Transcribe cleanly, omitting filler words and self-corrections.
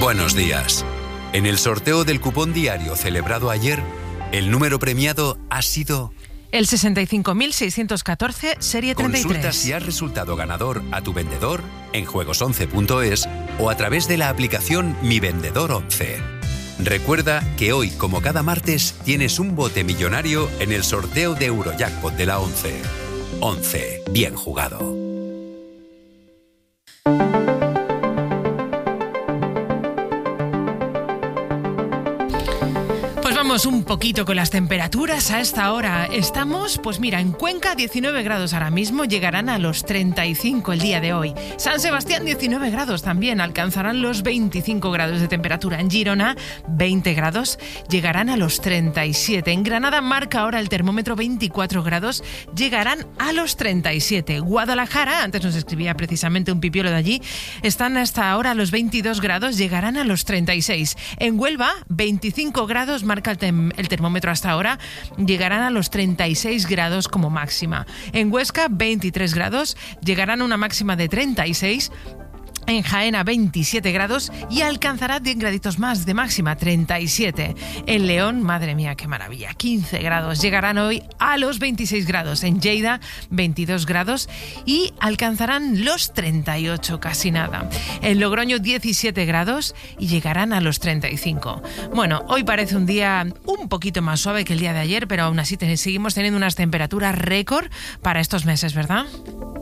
Buenos días. En el sorteo del cupón diario celebrado ayer, el número premiado ha sido... el 65.614, serie 33. Consulta si has resultado ganador a tu vendedor en juegos11.es o a través de la aplicación Mi Vendedor 11. Recuerda que hoy, como cada martes, tienes un bote millonario en el sorteo de Eurojackpot de la 11. 11. Bien jugado. Vamos un poquito con las temperaturas a esta hora. Estamos, pues mira, en Cuenca 19 grados ahora mismo, llegarán a los 35 el día de hoy. San Sebastián 19 grados también, alcanzarán los 25 grados de temperatura. En Girona 20 grados, llegarán a los 37. En Granada marca ahora el termómetro 24 grados, llegarán a los 37. Guadalajara, antes nos escribía precisamente un pipiolo de allí, están hasta ahora a los 22 grados, llegarán a los 36. En Huelva 25 grados marca el termómetro hasta ahora, llegarán a los 36 grados como máxima. En Huesca 23 grados, llegarán a una máxima de 36. En Jaén 27 grados y alcanzará 10 graditos más de máxima, 37. En León, madre mía, qué maravilla, 15 grados. Llegarán hoy a los 26 grados. En Lleida, 22 grados y alcanzarán los 38, casi nada. En Logroño, 17 grados y llegarán a los 35. Bueno, hoy parece un día un poquito más suave que el día de ayer, pero aún así seguimos teniendo unas temperaturas récord para estos meses, ¿verdad?